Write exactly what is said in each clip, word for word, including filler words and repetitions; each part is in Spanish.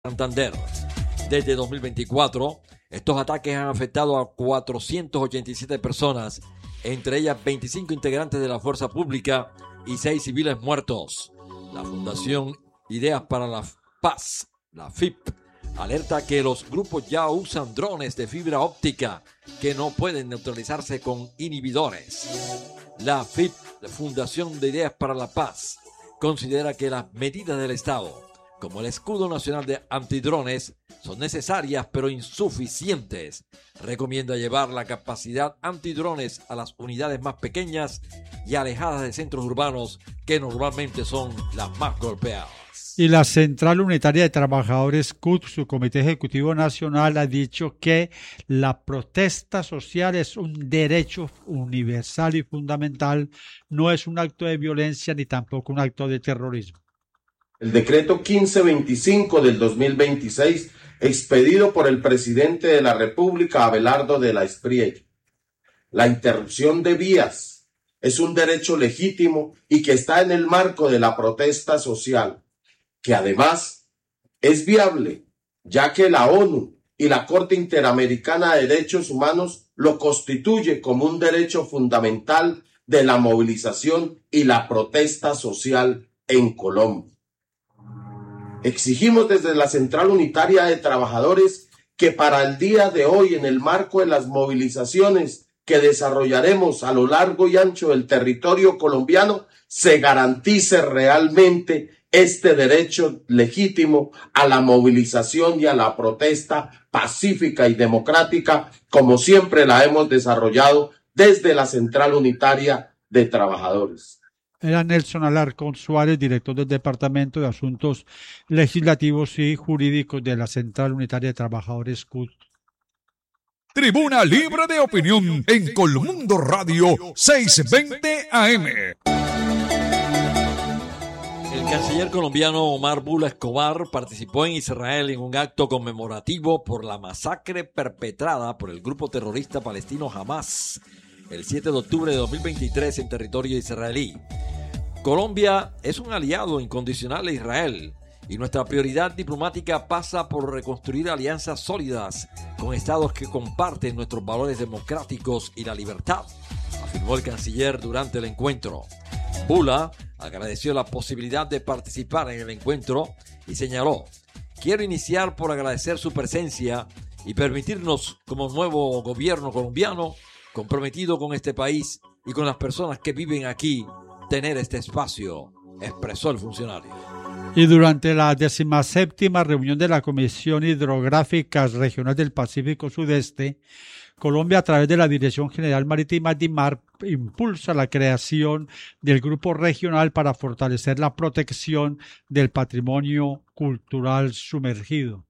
Santander. Desde dos mil veinticuatro, estos ataques han afectado a cuatrocientas ochenta y siete personas, entre ellas veinticinco integrantes de la fuerza pública y seis civiles muertos. La Fundación Ideas para la Paz, la F I P, alerta que los grupos ya usan drones de fibra óptica que no pueden neutralizarse con inhibidores. La F I P, la Fundación de Ideas para la Paz, considera que las medidas del Estado, como el escudo nacional de antidrones, son necesarias pero insuficientes. Recomienda llevar la capacidad antidrones a las unidades más pequeñas y alejadas de centros urbanos, que normalmente son las más golpeadas. Y la Central Unitaria de Trabajadores C U T, su Comité Ejecutivo Nacional, ha dicho que la protesta social es un derecho universal y fundamental, no es un acto de violencia ni tampoco un acto de terrorismo. El decreto quince veinticinco del dos mil veintiséis, expedido por el presidente de la República, Abelardo de la Espriella. La interrupción de vías es un derecho legítimo y que está en el marco de la protesta social, que además es viable, ya que la ONU y la Corte Interamericana de Derechos Humanos lo constituye como un derecho fundamental de la movilización y la protesta social en Colombia. Exigimos desde la Central Unitaria de Trabajadores que para el día de hoy, en el marco de las movilizaciones que desarrollaremos a lo largo y ancho del territorio colombiano, se garantice realmente este derecho legítimo a la movilización y a la protesta pacífica y democrática, como siempre la hemos desarrollado desde la Central Unitaria de Trabajadores. Era Nelson Alarcón Suárez, director del Departamento de Asuntos Legislativos y Jurídicos de la Central Unitaria de Trabajadores C U T. Tribuna Libre de Opinión en Colmundo Radio seiscientos veinte A M. El canciller colombiano Omar Bula Escobar participó en Israel en un acto conmemorativo por la masacre perpetrada por el grupo terrorista palestino Hamas el siete de octubre de dos mil veintitrés en territorio israelí. Colombia es un aliado incondicional de Israel y nuestra prioridad diplomática pasa por reconstruir alianzas sólidas con estados que comparten nuestros valores democráticos y la libertad, afirmó el canciller durante el encuentro. Bula agradeció la posibilidad de participar en el encuentro y señaló: quiero iniciar por agradecer su presencia y permitirnos, como nuevo gobierno colombiano comprometido con este país y con las personas que viven aquí, tener este espacio, expresó el funcionario. Y durante la decimoséptima reunión de la Comisión Hidrográfica Regional del Pacífico Sudeste, Colombia, a través de la Dirección General Marítima DIMAR, impulsa la creación del Grupo Regional para fortalecer la protección del patrimonio cultural sumergido.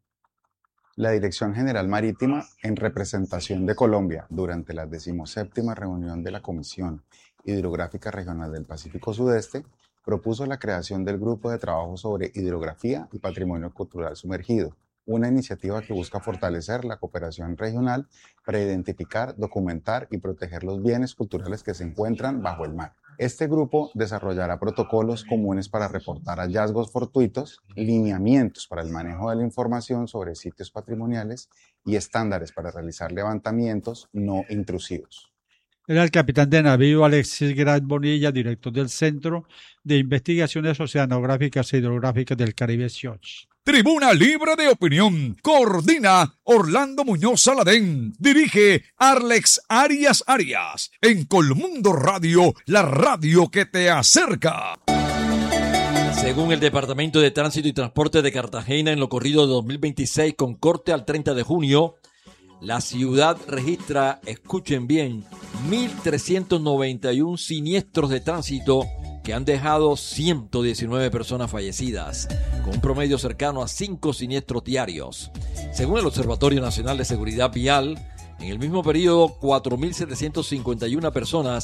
La Dirección General Marítima, en representación de Colombia, durante la decimoséptima reunión de la Comisión Hidrográfica Regional del Pacífico Sudeste, propuso la creación del Grupo de Trabajo sobre Hidrografía y Patrimonio Cultural Sumergido, una iniciativa que busca fortalecer la cooperación regional para identificar, documentar y proteger los bienes culturales que se encuentran bajo el mar. Este grupo desarrollará protocolos comunes para reportar hallazgos fortuitos, lineamientos para el manejo de la información sobre sitios patrimoniales y estándares para realizar levantamientos no intrusivos. Era el capitán de navío Alexis Gran Bonilla, director del Centro de Investigaciones Oceanográficas e Hidrográficas del Caribe, C I O C. Tribuna Libre de Opinión. Coordina Orlando Muñoz Saladén. Dirige Arlex Arias Arias. En Colmundo Radio, la radio que te acerca. Según el Departamento de Tránsito y Transporte de Cartagena, en lo corrido de dos mil veintiséis con corte al treinta de junio, la ciudad registra, escuchen bien, mil trescientos noventa y uno siniestros de tránsito que han dejado ciento diecinueve personas fallecidas, con un promedio cercano a cinco siniestros diarios. Según el Observatorio Nacional de Seguridad Vial, en el mismo periodo, cuatro mil setecientas cincuenta y una personas